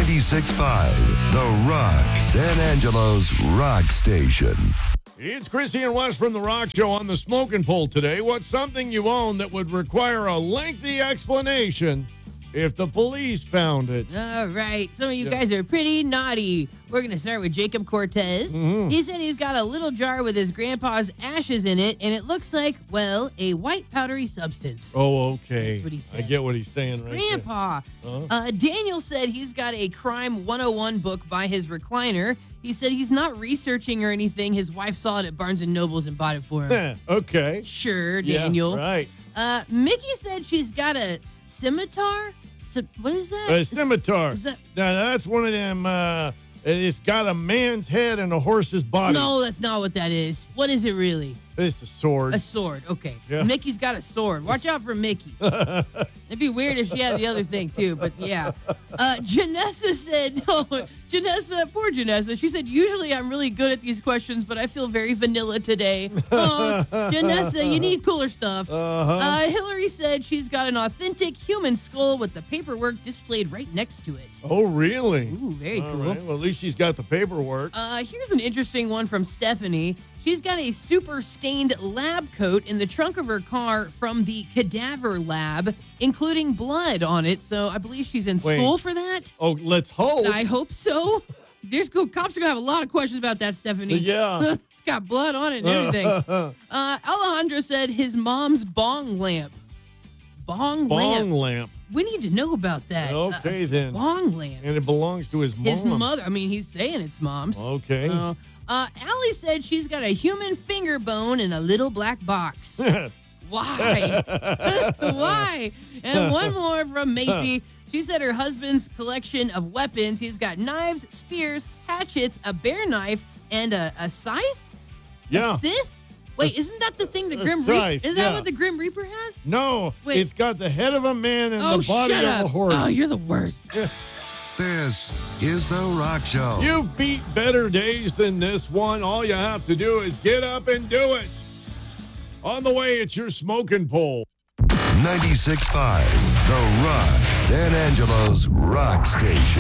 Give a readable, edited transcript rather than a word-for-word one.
96.5, The Rock, San Angelo's rock station. It's Chrissy and Wes from The Rock Show on the Smoking Pole today. What's something you own that would require a lengthy explanation if the police found it? All right. Some of you guys are pretty naughty. We're going to start with Jacob Cortez. He said he's got a little jar with his grandpa's ashes in it, and it looks like, well, a white powdery substance. Oh, okay. That's what he said. I get what he's saying right Grandpa. Daniel said he's got a Crime 101 book by his recliner. He said he's not researching or anything. His wife saw it at Barnes & Noble's and bought it for him. there. Okay. Sure, Daniel. Yeah, right. Mickey said she's got a scimitar. What is that? A scimitar. Is that? Now, that's one of them, it's got a man's head and a horse's body. No, that's not what that is. What is it really? It's a sword. A sword. Okay. Yeah. Mickey's got a sword. Watch out for Mickey. It'd be weird if she had the other thing, too, but yeah. Janessa said, poor Janessa. She said, usually I'm really good at these questions, but I feel very vanilla today. Oh, Janessa, you need cooler stuff. Hillary said she's got an authentic human skull with the paperwork displayed right next to it. Oh, really? Ooh, very All cool. right. Well, at least she's got the paperwork. Here's an interesting one from Stephanie. She's got a super stained lab coat in the trunk of her car from the cadaver lab, including blood on it. So I believe she's in school for that. Oh, let's hope. I hope so. Cops are going to have a lot of questions about that, Stephanie. Yeah. It's got blood on it and everything. Alejandro said his mom's bong lamp. Bong lamp. We need to know about that. Okay, then. Bong lamp. And it belongs to his mom. His mother. I mean, he's saying it's mom's. Okay. Allie said she's got a human finger bone in a little black box. Why? Why? And one more from Macy. She said her husband's collection of weapons, he's got knives, spears, hatchets, a bear knife, and a scythe? Yeah. A scythe? Wait, isn't that the thing the Grim scythe, Reaper? Is that what the Grim Reaper has? No, Wait. it's got the head of a man and Oh, the body shut of up. a horse. Oh, you're the worst. This is The Rock Show. You've beat better days than this one. All you have to do is get up and do it. On the way, it's your Smoking Pole. 96.5, The Rock, San Angelo's rock station.